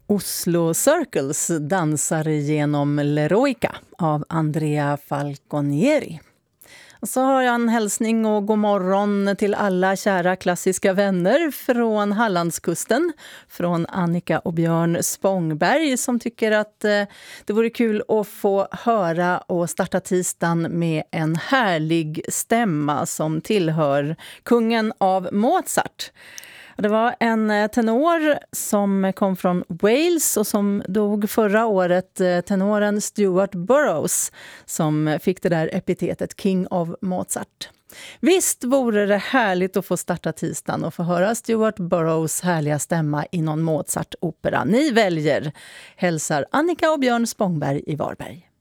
Oslo Circles dansar genom L'Eroica av Andrea Falconieri. Och så har jag en hälsning och god morgon till alla kära klassiska vänner från Hallandskusten. Från Annika och Björn Spångberg som tycker att det vore kul att få höra och starta tisdagen med en härlig stämma som tillhör kungen av Mozart. Det var en tenor som kom från Wales och som dog förra året, tenoren Stuart Burroughs, som fick det där epitetet King of Mozart. Visst vore det härligt att få starta tisdagen och få höra Stuart Burroughs härliga stämma i någon Mozart-opera. Ni väljer, hälsar Annika och Björn Spångberg i Varberg.